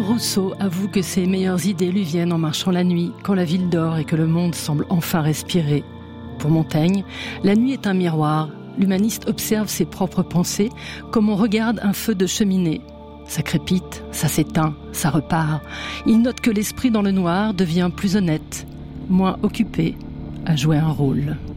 Rousseau avoue que ses meilleures idées lui viennent en marchant la nuit, quand la ville dort et que le monde semble enfin respirer. Pour Montaigne, la nuit est un miroir. L'humaniste observe ses propres pensées comme on regarde un feu de cheminée. Ça crépite, ça s'éteint, ça repart. Il note que l'esprit dans le noir devient plus honnête, moins occupé à jouer un rôle.